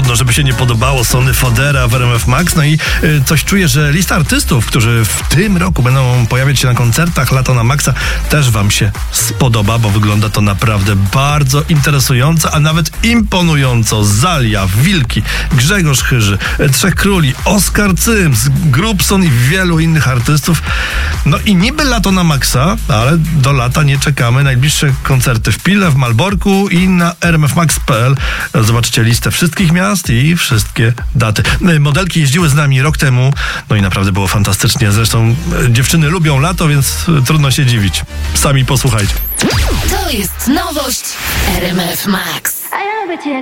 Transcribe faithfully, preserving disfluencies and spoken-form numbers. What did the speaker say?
trudno, żeby się nie podobało Sony Fodera w R M F Max. No i y, coś czuję, że lista artystów, którzy w tym roku będą pojawiać się na koncertach Lato na Maxa, też wam się spodoba, bo wygląda to naprawdę bardzo interesująco, a nawet imponująco. Zalia, Wilki, Grzegorz Chyży, Trzech Króli, Oskar Cyms, Grubson i wielu innych artystów. No i niby Lato na Maxa, ale do lata nie czekamy. Najbliższe koncerty w Pile, w Malborku i na r m f max kropka p l. Zobaczycie listę wszystkich miast i wszystkie daty. Modelki jeździły z nami rok temu, no i naprawdę było fantastycznie. Zresztą dziewczyny lubią lato, więc trudno się dziwić. Sami posłuchajcie. To jest nowość R M F Max. A ja lubię cię.